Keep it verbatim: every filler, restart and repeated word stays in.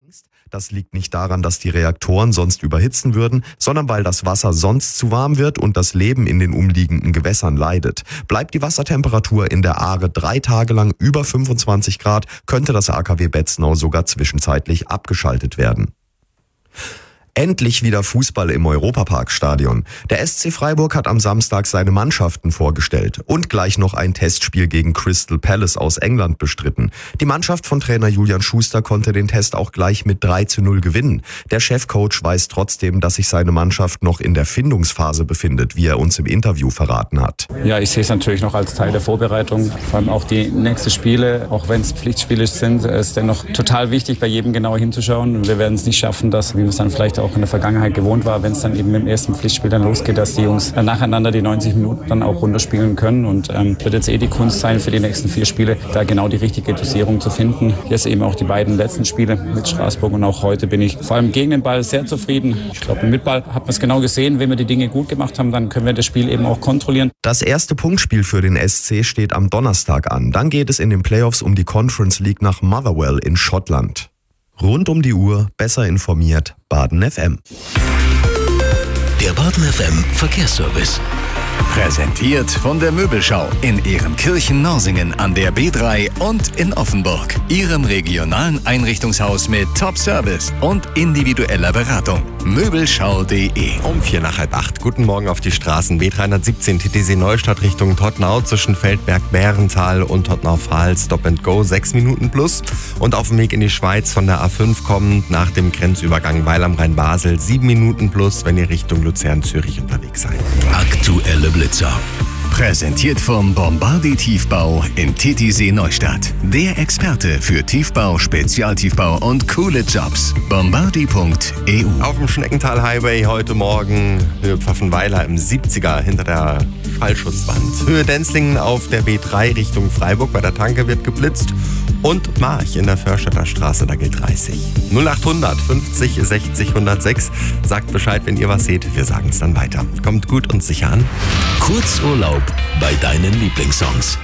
Das liegt nicht daran, dass die Reaktoren sonst überhitzen würden, sondern weil das Wasser sonst zu warm wird und das Leben in den umliegenden Gewässern leidet. Bleibt die Wassertemperatur in der Aare drei Tage lang über fünfundzwanzig Grad, könnte das A K W Betznau sogar zwischenzeitlich abgeschaltet werden. Endlich wieder Fußball im Europaparkstadion. Der S C Freiburg hat am Samstag seine Mannschaften vorgestellt und gleich noch ein Testspiel gegen Crystal Palace aus England bestritten. Die Mannschaft von Trainer Julian Schuster konnte den Test auch gleich mit drei zu null gewinnen. Der Chefcoach weiß trotzdem, dass sich seine Mannschaft noch in der Findungsphase befindet, wie er uns im Interview verraten hat. Ja, ich sehe es natürlich noch als Teil der Vorbereitung. Vor allem auch die nächsten Spiele, auch wenn es Pflichtspiele sind, ist dennoch total wichtig, bei jedem genauer hinzuschauen. Und wir werden es nicht schaffen, dass, wie wir es dann vielleicht auch in der Vergangenheit gewohnt war, wenn es dann eben im ersten Pflichtspiel dann losgeht, dass die Jungs nacheinander die neunzig Minuten dann auch runterspielen können. Und ähm, wird jetzt eh die Kunst sein, für die nächsten vier Spiele da genau die richtige Dosierung zu finden. Jetzt eben auch die beiden letzten Spiele mit Straßburg und auch heute bin ich vor allem gegen den Ball sehr zufrieden. Ich glaube, mit Ball hat man es genau gesehen. Wenn wir die Dinge gut gemacht haben, dann können wir das Spiel eben auch kontrollieren. Das erste Punktspiel für den S C steht am Donnerstag an. Dann geht es in den Playoffs um die Conference League nach Motherwell in Schottland. Rund um die Uhr, besser informiert, Baden F M. Der Baden F M Verkehrsservice. Präsentiert von der Möbelschau in Ehrenkirchen-Norsingen an der B drei und in Offenburg. Ihrem regionalen Einrichtungshaus mit Top-Service und individueller Beratung. Möbelschau punkt de. Um vier nach halb acht. Guten Morgen auf die Straßen. B dreihundertsiebzehn T T C Neustadt Richtung Tottenau zwischen Feldberg-Bärental und Tottenau-Pfahl. Stop and Go, sechs Minuten plus. Und auf dem Weg in die Schweiz von der A fünf kommend nach dem Grenzübergang Weil am Rhein-Basel, sieben Minuten plus, wenn ihr Richtung Luzern-Zürich unterwegs seid. Aktuelle Blitzer. Präsentiert vom Bombardi Tiefbau in Titisee Neustadt. Der Experte für Tiefbau, Spezialtiefbau und coole Jobs. Bombardi punkt e u. Auf dem Schneckental Highway heute Morgen Höhe Pfaffenweiler im siebziger hinter der Fallschutzwand. Höhe Denzlingen auf der B drei Richtung Freiburg bei der Tanke wird geblitzt. Und March in der Förstädter Straße, da gilt dreißig. null achthundert fünfzig sechzig hundertsechs. Sagt Bescheid, wenn ihr was seht. Wir sagen es dann weiter. Kommt gut und sicher an. Kurzurlaub bei deinen Lieblingssongs.